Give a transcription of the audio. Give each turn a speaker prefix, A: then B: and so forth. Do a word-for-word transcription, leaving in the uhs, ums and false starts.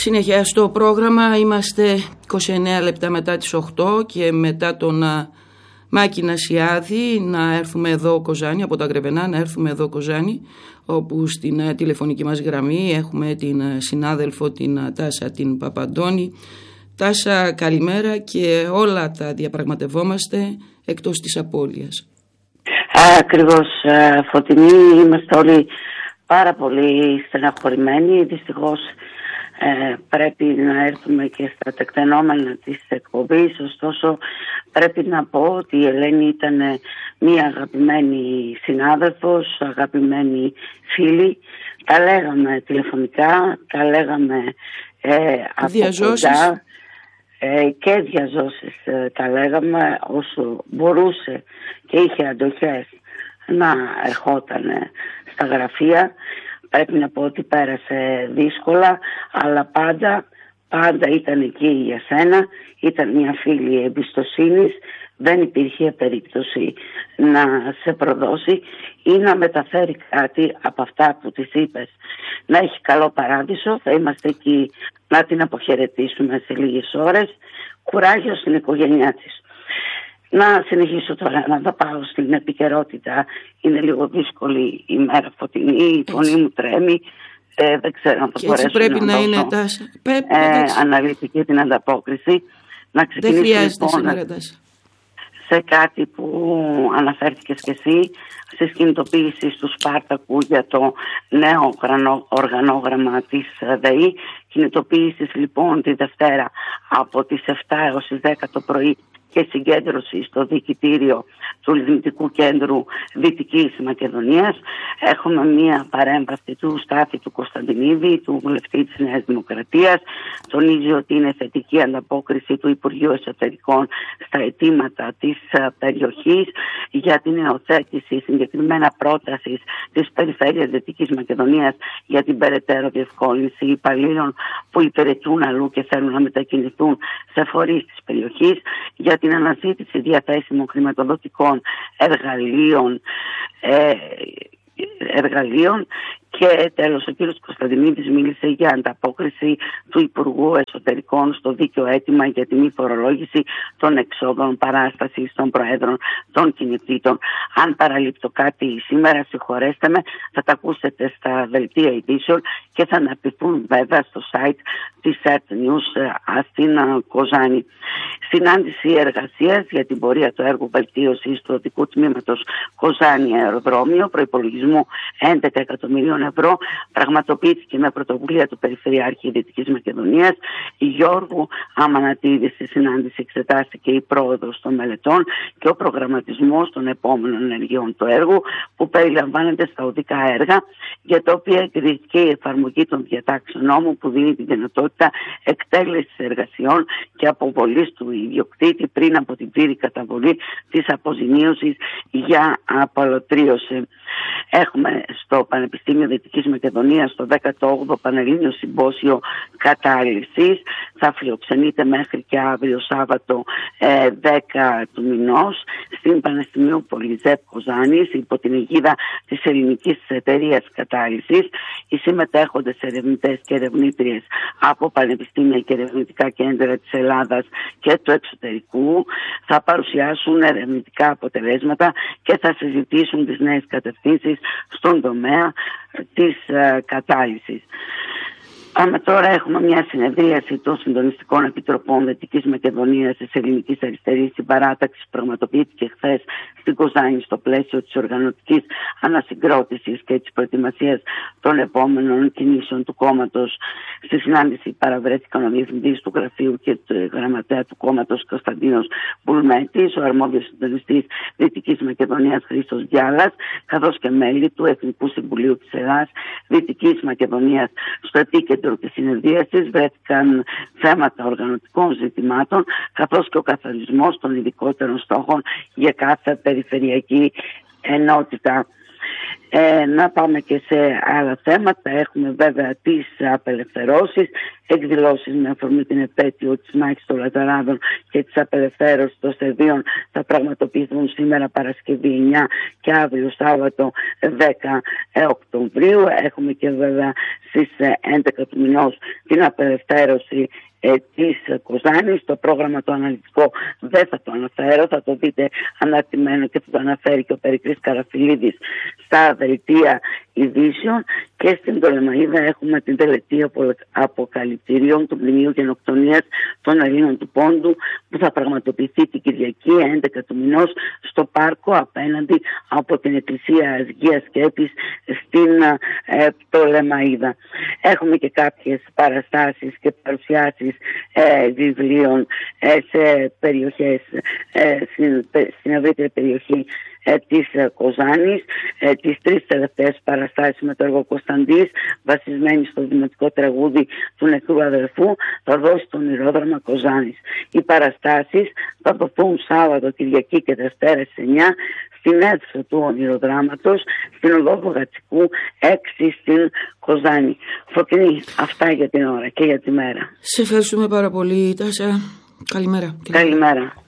A: Συνεχεία στο πρόγραμμα, είμαστε είκοσι εννέα λεπτά μετά τις οκτώ και μετά τον Μάκη Νασιάδη να έρθουμε εδώ Κοζάνη, από τα Γρεβενά να έρθουμε εδώ Κοζάνη, όπου στην τηλεφωνική μας γραμμή έχουμε την συνάδελφο την Τάσα την Παπαντώνη. Τάσα, καλημέρα, και όλα τα διαπραγματευόμαστε εκτός της απώλειας.
B: Ακριβώς, Φωτεινή, είμαστε όλοι πάρα πολύ στεναχωρημένοι. Δυστυχώς ε, πρέπει να έρθουμε και στα τεκτενόμενα της εκπομπής. Ωστόσο πρέπει να πω ότι η Ελένη ήταν μια αγαπημένη συνάδελφος, αγαπημένη φίλη. Τα λέγαμε τηλεφωνικά, τα λέγαμε ε, από κοντά, ε, και διαζώσεις ε, τα λέγαμε όσο μπορούσε και είχε αντοχές να ερχόταν στα γραφεία. Πρέπει να πω ότι πέρασε δύσκολα, αλλά πάντα, πάντα ήταν εκεί για σένα. Ήταν μια φίλη εμπιστοσύνης. Δεν υπήρχε περίπτωση να σε προδώσει ή να μεταφέρει κάτι από αυτά που της είπες. Να έχει καλό παράδεισο, θα είμαστε εκεί να την αποχαιρετήσουμε σε λίγες ώρες. Κουράγιο στην οικογένειά της. Να συνεχίσω τώρα να τα πάω στην επικαιρότητα. Είναι λίγο δύσκολη η μέρα, Φωτεινή, η φωνή μου τρέμει. Ε, δεν ξέρω αν θα
A: και
B: μπορέσω
A: πρέπει να,
B: να
A: είναι
B: δώσω
A: Τάσα.
B: ε, αναλυτική την ανταπόκριση. Να ξεκινήσω
A: δεν χρειάζεται
B: λοιπόν
A: σήμερα, Τάσα,
B: σε κάτι που αναφέρθηκες και εσύ, στις κινητοποιήσεις του Σπάρτακου για το νέο οργανόγραμμα της ΔΕΗ. Κινητοποίησης λοιπόν τη Δευτέρα από τις επτά έως τις δέκα το πρωί και συγκέντρωση στο Διοικητήριο του Λιμνητικού Κέντρου Δυτικής Μακεδονίας. Έχουμε μία παρέμβαση του Στάθη του Κωνσταντινίδη, του βουλευτή της Νέας Δημοκρατίας. Τονίζει ότι είναι θετική ανταπόκριση του Υπουργείου Εσωτερικών στα αιτήματα της περιοχής για την υιοθέτηση συγκεκριμένα πρότασης της Περιφέρειας Δυτικής Μακεδονίας για την περαιτέρω διευκόλυνση υπαλλήλων που υπηρετούν αλλού και θέλουν να μετακινηθούν σε φορείς της περιοχής, για την αναζήτηση διαθέσιμων χρηματοδοτικών εργαλείων, ε, εργαλείων και τέλος ο κύριος Κωνσταντινίδης μίλησε για ανταπόκριση του Υπουργού Εσωτερικών στο δίκαιο αίτημα για τη μη φορολόγηση των εξόδων παράστασης των Προέδρων των κινητήτων. Αν παραλείπτω κάτι σήμερα, συγχωρέστε με, θα τα ακούσετε στα δελτία ειδήσεων και θα αναπτυχθούν βέβαια στο site της Earth News στην Κοζάνη. Συνάντηση εργασίας για την πορεία του έργου βελτίωσης του οδικού τμήματος Κοζάνη Αεροδρόμιο προϋπολογισμού έντεκα εκατομμυρίων ευρώ πραγματοποιήθηκε με πρωτοβουλία του Περιφερειάρχη Δυτικής Μακεδονίας Γιώργου Αμανατίδη. Στη συνάντηση εξετάστηκε η πρόοδος των μελετών και ο προγραμματισμός των επόμενων ενεργειών του έργου που περιλαμβάνεται στα οδικά έργα, για τα οποία εγκρίθηκε η εφαρμογή των διατάξεων νόμου που δίνει τη δυνατότητα εκτέλεσης εργασιών και αποβολής του ιδιοκτήτη πριν από την πλήρη καταβολή της αποζημίωσης για απαλωτρίωση. Έχουμε στο Πανεπιστήμιο Δυτικής Μακεδονίας το δέκατο όγδοο Πανελλήνιο Συμπόσιο Κατάλυσης. Θα φιλοξενείται μέχρι και αύριο Σάββατο ε, δέκα του μηνός στην Πανεπιστημίου Πολυζέπ Κοζάνης υπό την αιγίδα της Ελληνικής Εταιρείας Κατάλυσης. Οι συμμετέχοντες ερευνητές και ερευνήτριες από πανεπιστήμια και ερευνητικά κέντρα της Ελλάδας και του εξωτερικού θα παρουσιάσουν ερευνητικά αποτελέσματα και θα συζητήσουν τις νέες κατευθύνσεις στον τομέα της uh, κατάλυσης. Πάμε τώρα, έχουμε μια συνεδρίαση των Συντονιστικών Επιτροπών Δυτικής Μακεδονίας της Ελληνικής Αριστερής Συμπαράταξης που πραγματοποιήθηκε χθες στην Κοζάνη στο πλαίσιο της οργανωτικής ανασυγκρότησης και της προετοιμασίας των επόμενων κινήσεων του κόμματος. Στη συνάντηση παραβρέθηκαν ο Διευθυντής του Γραφείου και του Γραμματέα του κόμματος Κωνσταντίνος Μπουλμέτης, ο αρμόδιος συντονιστής Δυτικής Μακεδονίας Χρήστος Γιάλας, καθώς και μέλη του Εθνικού Συμβουλίου της Ελλάδας Δυτικής Μακεδονίας. Στο επίκεντρο της συνεδρίασης βρέθηκαν θέματα οργανωτικών ζητημάτων, καθώς και ο καθορισμός των ειδικότερων στόχων για κάθε περιφερειακή ενότητα. Ε, να πάμε και σε άλλα θέματα. Έχουμε βέβαια τις απελευθερώσεις, εκδηλώσεις με αφορμή την επέτειο της μάχης των Λαταράδων και της απελευθέρωσης των Σερβίων θα πραγματοποιηθούν σήμερα Παρασκευή εννιά και αύριο Σάββατο δέκα Οκτωβρίου. Έχουμε και βέβαια στις έντεκα του μηνός την απελευθέρωση της Κοζάνης. Το πρόγραμμα το αναλυτικό δεν θα το αναφέρω, θα το δείτε αναρτημένο και θα το αναφέρει και ο Περικλής Καραφιλίδης στα δελτία ειδήσεων. Και στην Πτολεμαΐδα έχουμε την τελετή αποκαλυπτηρίων του μνημείου γενοκτονίας των Ελλήνων του Πόντου, που θα πραγματοποιηθεί την Κυριακή έντεκα του μηνός στο πάρκο απέναντι από την Εκκλησία Αγίας Σκέπης στην ε, Πτολεμαΐδα. Έχουμε και κάποιες παραστάσεις και παρουσιάσεις ε, βιβλίων ε, σε περιοχές, ε, στην, στην ευρύτερη περιοχή ε, της ε, Κοζάνης. Ε, τις τρεις τελευταίες παραστάσεις με το έργο Κωνσταντής, βασισμένη στο δημοτικό τραγούδι του νεκρού αδερφού, θα δώσει το ονειρόδραμα Κοζάνης. Οι παραστάσεις θα δοθούν Σάββατο, Κυριακή και Δευτέρα στις εννιά στην αίθουσα του ονειροδράματος, στην οδό Γατσικού έξι στην Κοζάνη. Φωτεινή, αυτά για την ώρα και για τη μέρα.
A: Σε ευχαριστούμε πάρα πολύ, Τάσια. Καλημέρα.
B: Καλημέρα.